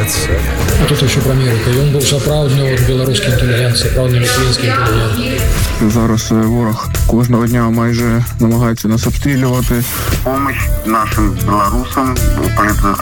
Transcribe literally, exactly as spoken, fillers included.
называется. А тут еще про Америку. Ён был сапраўдны белорусский интеллигент, сапраўдный литвинский интеллигент. Зараз ворог кожного дня майже намагається нас обстрілювати. Помощь нашим белорусам,